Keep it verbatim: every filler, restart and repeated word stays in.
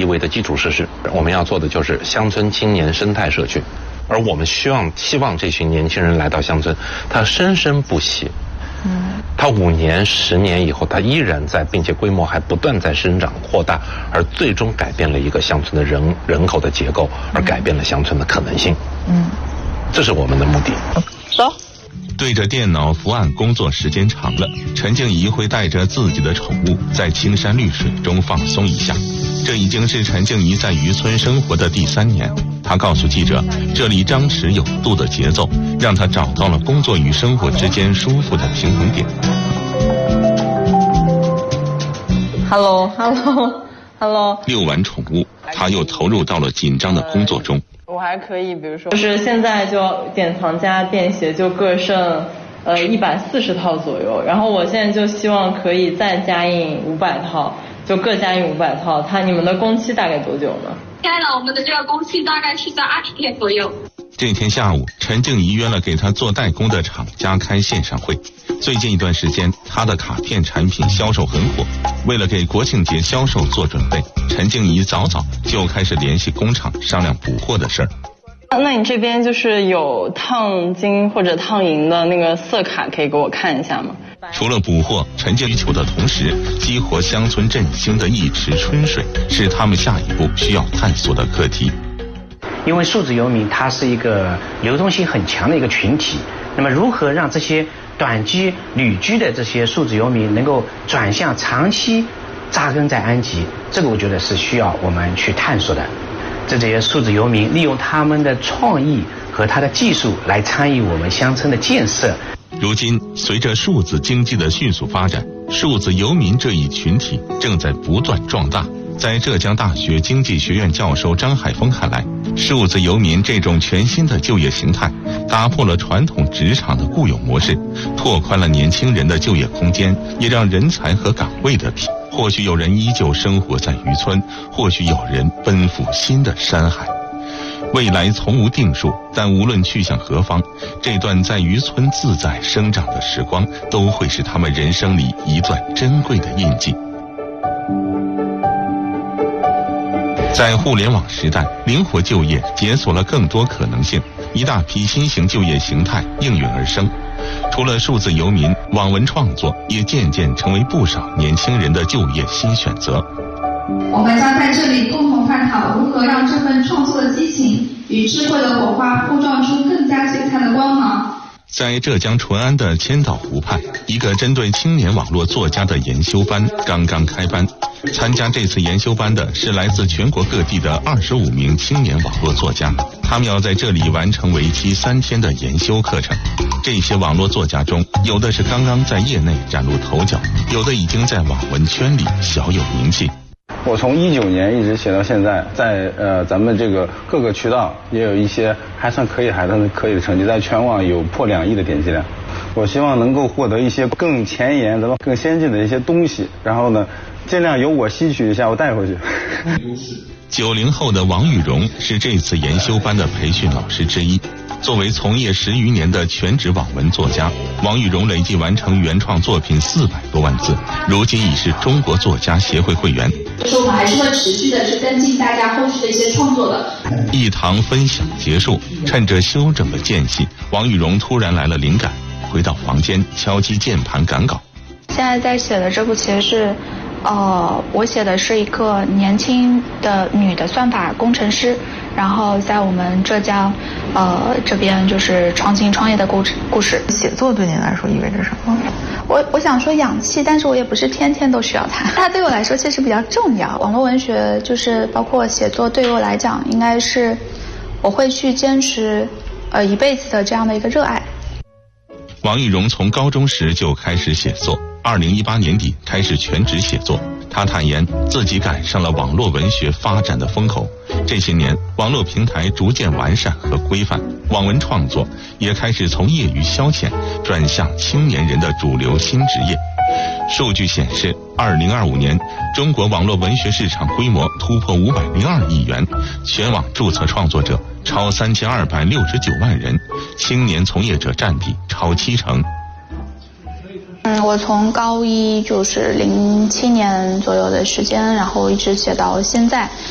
一维的基础设施。我们要做的就是乡村青年生态社区，而我们希望希望这群年轻人来到乡村，他生生不息。嗯，他五年、十年以后，他依然在，并且规模还不断在生长扩大，而最终改变了一个乡村的人人口的结构，而改变了乡村的可能性。嗯，这是我们的目的。 走。 对着电脑伏案工作时间长了，陈静怡会带着自己的宠物在青山绿水中放松一下。这已经是陈静怡在渔村生活的第三年。她告诉记者，这里张弛有度的节奏让她找到了工作与生活之间舒服的平衡点。 Hello Hello Hello。 遛完宠物，她又投入到了紧张的工作中。 我还可以，比如说，就是现在就典藏加便携就各剩呃一百四十套左右，然后我现在就希望可以再加印五百套，就各加印五百套。它你们的工期大概多久呢？ 亲爱的，我们的这个工期大概是在二十天左右。 这天下午，陈静怡约了给她做代工的厂家开线上会。最近一段时间，她的卡片产品销售很火。为了给国庆节销售做准备，陈静怡早早就开始联系工厂商量补货的事儿。 那你这边就是有烫金或者烫银的那个色卡，可以给我看一下吗？ 除了补货，陈静怡求的同时，激活乡村振兴的一池春水，是他们下一步需要探索的课题。 因为数字游民它是一个流动性很强的一个群体，那么如何让这些短居旅居的这些数字游民能够转向长期扎根在安吉，这个我觉得是需要我们去探索的。这些数字游民利用他们的创意和他的技术来参与我们乡村的建设。 如今，随着数字经济的迅速发展，数字游民这一群体正在不断壮大。在浙江大学经济学院教授张海峰看来，数字游民这种全新的就业形态，打破了传统职场的固有模式，拓宽了年轻人的就业空间，也让人才和岗位的匹。或许有人依旧生活在渔村，或许有人奔赴新的山海。未来从无定数，但无论去向何方，这段在渔村自在生长的时光，都会是他们人生里一段珍贵的印记。在互联网时代，灵活就业解锁了更多可能性，一大批新型就业形态应运而生。除了数字游民，网文创作也渐渐成为不少年轻人的就业新选择。 我们将在这里共同探讨如何让这份创作的激情与智慧的火花碰撞出更加璀璨的光芒。 在浙江淳安的千岛湖畔，一个针对青年网络作家的研修班刚刚开班。参加这次研修班的是来自全国各地的二十五名青年网络作家，他们要在这里完成为期三天的研修课程。这些网络作家中，有的是刚刚在业内崭露头角，有的已经在网文圈里小有名气。 我从一九年一直写到现在，在呃咱们这个各个渠道也有一些还算可以还算可以的成绩，在全网有破两亿的点击量。我希望能够获得一些更前沿的、更先进的一些东西，然后呢，尽量由我吸取一下，我带回去。 九零后的王玉荣是这次研修班的培训老师之一。作为从业十余年的全职网文作家，王玉荣累计完成原创作品四百多万字，如今已是中国作家协会会员。 就是我们还是会持续的去跟进大家后续的一些创作的。 一堂分享结束，趁着休整的间隙，王玉荣突然来了灵感，回到房间敲击键盘赶稿。 现在在写的这部其实是呃，我写的是一个年轻的女的算法工程师，然后在我们浙江呃这边就是创新创业的故事故事。 写作对您来说意味着什么？ 我我想说氧气，但是我也不是天天都需要它。它对我来说确实比较重要。网络文学就是包括写作，对于我来讲，应该是我会去坚持呃一辈子的这样的一个热爱。 王玉荣从高中时就开始写作，二零一八年底开始全职写作。他坦言自己赶上了网络文学发展的风口，这些年网络平台逐渐完善和规范，网文创作也开始从业余消遣转向青年人的主流新职业。数据显示，二零二五年中国网络文学市场规模突破五百零二亿元，全网注册创作者超三千二百六十九万人，青年从业者占比超七成。 嗯，我从高一就是零七年左右的时间，然后一直写到现在。